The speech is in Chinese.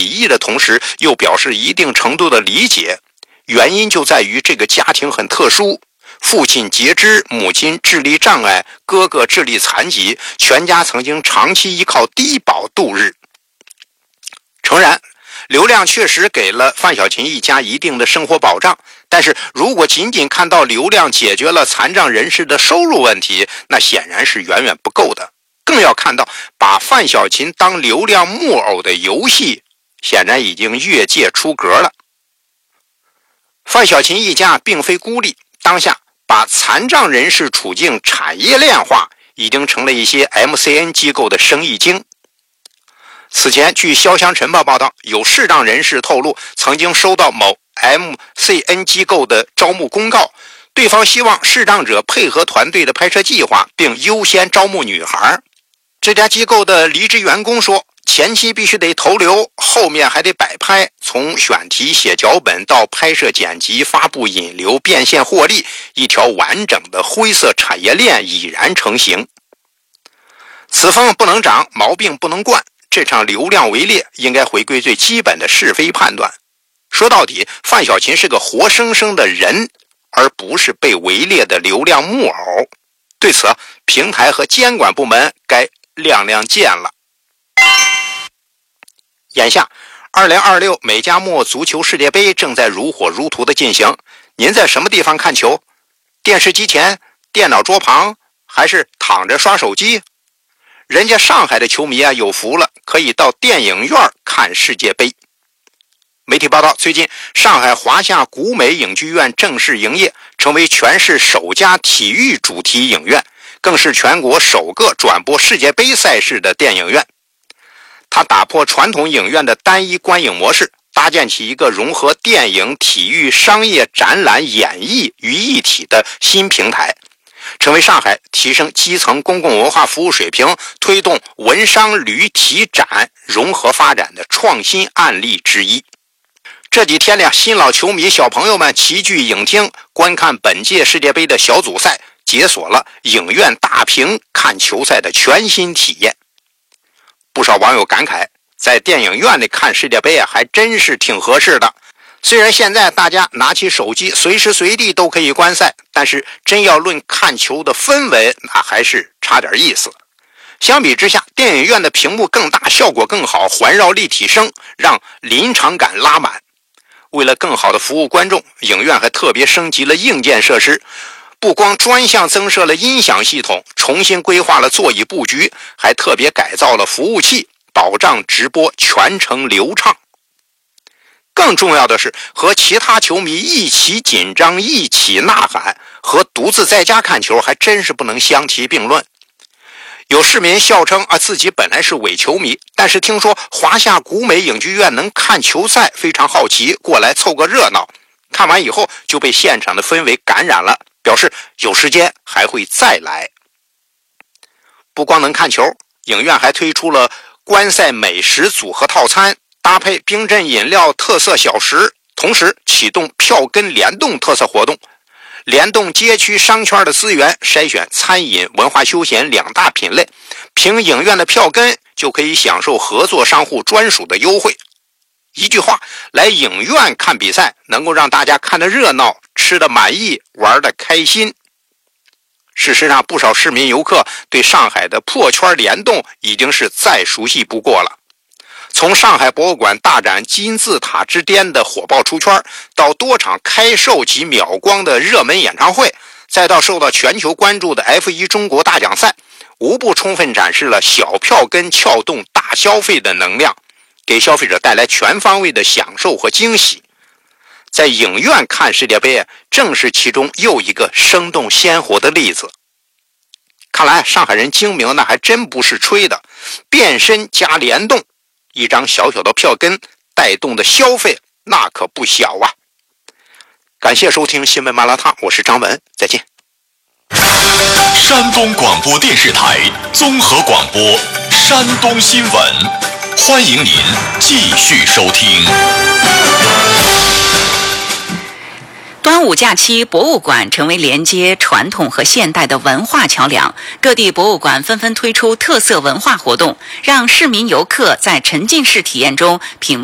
异的同时，又表示一定程度的理解。原因就在于这个家庭很特殊，父亲截肢，母亲智力障碍，哥哥智力残疾，全家曾经长期依靠低保度日。诚然，刘亮确实给了范小琴一家一定的生活保障，但是如果仅仅看到刘亮解决了残障人士的收入问题，那显然是远远不够的。更要看到把范小琴当流量木偶的游戏，显然已经越界出格了。范小琴一家并非孤立，当下把残障人士处境产业链化，已经成了一些 MCN 机构的生意经。此前据潇湘晨报报道，有视障人士透露曾经收到某 MCN 机构的招募公告，对方希望视障者配合团队的拍摄计划，并优先招募女孩。这家机构的离职员工说，前期必须得投流，后面还得摆拍，从选题写脚本到拍摄剪辑发布引流变现获利，一条完整的灰色产业链已然成型。此风不能长，毛病不能惯，这场流量围猎应该回归最基本的是非判断。说到底，范小琴是个活生生的人，而不是被围猎的流量木偶。对此，平台和监管部门该亮亮剑了。眼下2026美加墨足球世界杯正在如火如荼的进行，您在什么地方看球？电视机前、电脑桌旁，还是躺着刷手机？人家上海的球迷有福了，可以到电影院看世界杯。媒体报道，最近上海华夏古美影剧院正式营业，成为全市首家体育主题影院，更是全国首个转播世界杯赛事的电影院。它打破传统影院的单一观影模式，搭建起一个融合电影、体育、商业、展览、演艺于一体的新平台，成为上海提升基层公共文化服务水平、推动文商旅体展融合发展的创新案例之一。这几天新老球迷小朋友们齐聚影厅，观看本届世界杯的小组赛，解锁了影院大屏看球赛的全新体验。不少网友感慨，在电影院里看世界杯还真是挺合适的。虽然现在大家拿起手机随时随地都可以观赛，但是真要论看球的氛围，那还是差点意思。相比之下，电影院的屏幕更大，效果更好，环绕立体声让临场感拉满。为了更好的服务观众，影院还特别升级了硬件设施，不光专项增设了音响系统，重新规划了座椅布局，还特别改造了服务器，保障直播全程流畅。更重要的是，和其他球迷一起紧张，一起呐喊，和独自在家看球还真是不能相提并论。有市民笑称自己本来是伪球迷，但是听说华夏古美影剧院能看球赛，非常好奇，过来凑个热闹。看完以后就被现场的氛围感染了，表示有时间还会再来。不光能看球，影院还推出了观赛美食组合套餐，搭配冰镇饮料特色小食，同时启动票根联动特色活动，联动街区商圈的资源，筛选餐饮、文化休闲两大品类，凭影院的票根就可以享受合作商户专属的优惠。一句话，来影院看比赛能够让大家看得热闹，吃得满意，玩得开心。事实上，不少市民游客对上海的破圈联动已经是再熟悉不过了。从上海博物馆大展金字塔之巅的火爆出圈，到多场开售及秒光的热门演唱会，再到受到全球关注的 F1 中国大奖赛，无不充分展示了小票根撬动大消费的能量，给消费者带来全方位的享受和惊喜。在影院看世界杯正是其中又一个生动鲜活的例子。看来上海人精明那还真不是吹的，变身加联动，一张小小的票根带动的消费那可不小啊。感谢收听新闻麻辣烫，我是张文，再见。 山东广播电视台综合广播山东新闻，欢迎您继续收听。 端午假期，博物馆成为连接传统和现代的文化桥梁，各地博物馆纷纷推出特色文化活动，让市民游客在沉浸式体验中品味